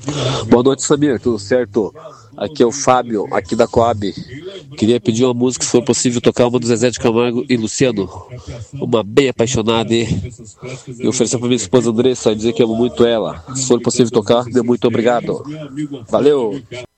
Boa noite, Samir, tudo certo? Aqui é o Fábio, aqui da Coab. Queria pedir uma música, se for possível, tocar uma do Zezé de Camargo e Luciano. Uma bem apaixonada, e oferecer para minha esposa Andressa, dizer que amo muito ela. Se for possível tocar, meu muito obrigado. Valeu!